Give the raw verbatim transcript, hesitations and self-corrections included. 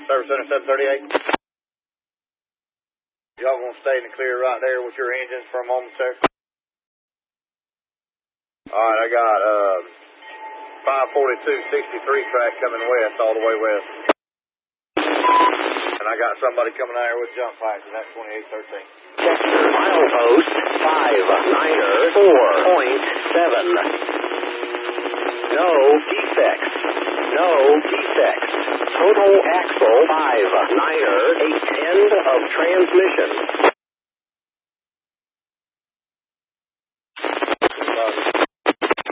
Service Center seven thirty-eight. Y'all gonna stay in the clear right there with your engines for a moment, sir? Alright, I got uh, five forty-two sixty-three track coming west, all the way west. And I got somebody coming out here with jump pipes, and that's twenty-eight thirteen. Milepost five niner four point seven. No defects. No defects. Total axle five niner eight end of transmission.